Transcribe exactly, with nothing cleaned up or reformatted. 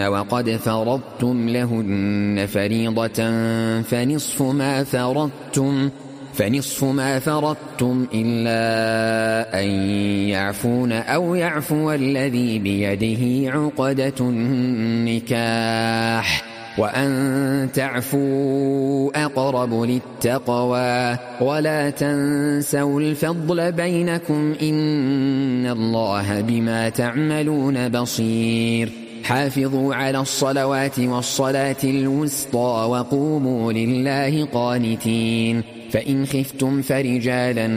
وقد فرضتم لهن فريضة فنصف ما فرضتم فنصف ما فرضتم إلا أن يعفون أو يعفو الذي بيده عقدة النكاح وأن تعفوا أقرب للتقوى ولا تنسوا الفضل بينكم إن الله بما تعملون بصير. حافظوا على الصلوات والصلاة الوسطى وقوموا لله قانتين. فإن خفتم فرجالا